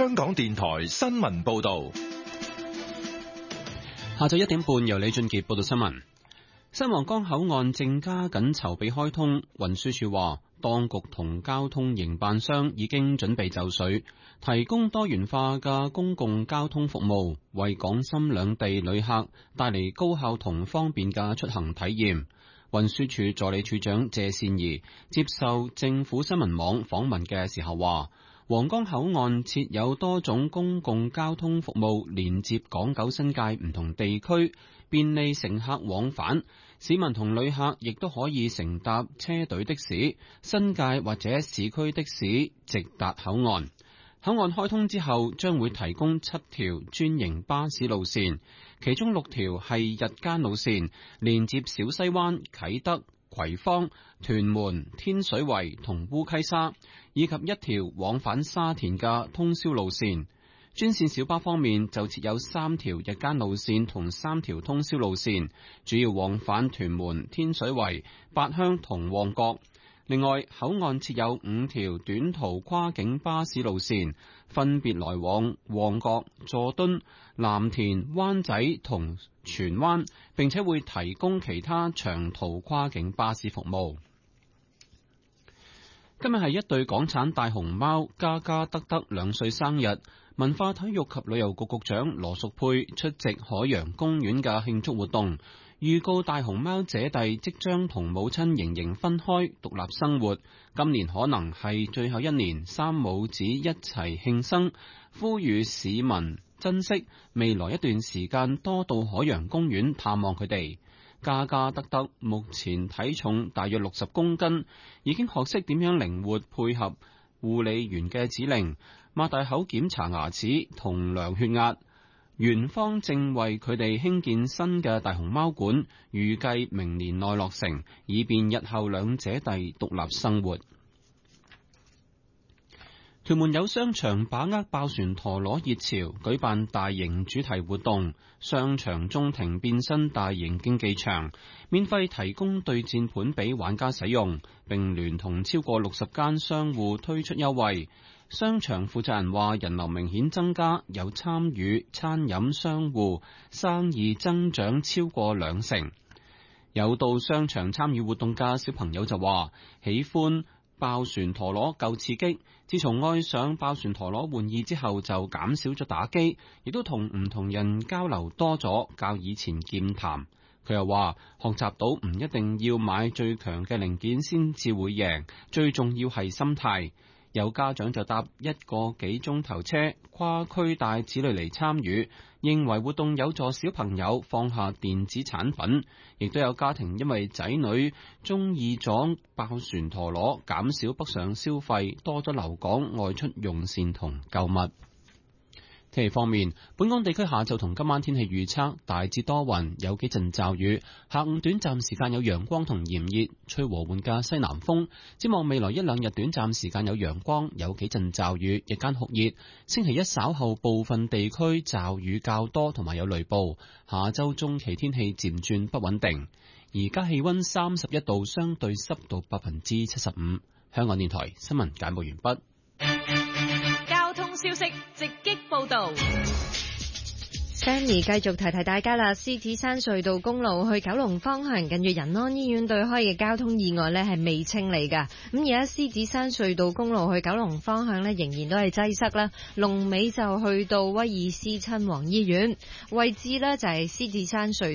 香港電台新聞報道。 下晝1點半，由李俊傑報道新聞。新皇崗口岸正加緊籌備開通，運輸署話，當局同交通營辦商已經準備就緒，提供多元化嘅公共交通服務，為港深兩地旅客帶嚟高效同方便嘅出行體驗。運輸署助理署長謝善儀接受政府新聞網訪問嘅時候話，皇崗口岸設有多種公共交通服務，連接港九新界唔同地區，便利乘客往返。市民同旅客亦都可以乘搭車隊的士、新界或者市區的士直達口岸。口岸開通之後，將會提供7條專營巴士路線，其中6條係日間路線，連接小西灣、啟德、葵芳、屯門、天水圍同烏溪沙，以及1條往返沙田嘅通宵路線。專線小巴方面就設有3條日間路線同3條通宵路線，主要往返屯門、天水圍、八鄉同旺角。另外，口岸設有5條短途跨境巴士路線，分別來往旺角、佐敦、藍田、灣仔同荃灣，並且會提供其他長途跨境巴士服務。今日係一對港產大熊貓加加德德2歲生日，文化體育及旅遊局局長羅淑佩出席海洋公園嘅慶祝活動，預告大熊貓姐弟即將同母親盈盈分開獨立生活，今年可能係最後一年三母子一齊慶生，呼籲市民珍惜未來一段時間，多到海洋公園探望佢哋。加加德德目前體重大約60公斤，已經學識點樣靈活配合護理員嘅指令，擘大口檢查牙齒同量血壓。園方正為佢哋興建新嘅大熊貓館，預計明年內落成，以便日後兩姐弟獨立生活。屯門有商場把握爆旋陀螺熱潮，舉辦大型主題活動，商場中庭變身大型競技場，免費提供對戰盤俾玩家使用，並聯同超過60間商戶推出優惠。商場負責人話，人流明顯增加，有參與餐飲商戶生意增長超過2成。有到商場參與活動嘅小朋友就話，喜歡爆旋陀螺夠刺激，自從愛上爆旋陀螺玩意之後就減少咗打機，亦都同唔同人交流多咗，較以前健談。佢又話，學習到唔一定要買最強嘅零件先至會贏，最重要係心態。有家長就搭1個幾鐘頭車跨區帶子女嚟參與，認為活動有助小朋友放下電子產品，亦都有家庭因為仔女中意咗爆旋陀螺，減少北上消費，多咗留港外出用膳同購物。天氣方面，本港地區下晝同今晚天氣預測大致多雲，有幾陣驟雨，下午短暫時間有陽光同炎熱，吹和緩嘅西南風。展望未來1-2日短暫時間有陽光，有幾陣驟雨，日間酷熱。星期一稍後部分地區驟雨較多，同埋有雷暴。下周中期天氣漸轉不穩定。而家氣溫31度，相對濕度75%。香港電台新聞簡報完畢。 消息直擊報道。 Sammy 繼續提大家啦，獅子山隧道公路去九龍方向近住仁安醫院對開嘅交通意外呢係未清理噶。咁而家獅子山隧道公路去九龍方向呢，仍然都係擠塞啦，龍尾就去到威爾斯親王醫院位置呢，就係獅子山隧道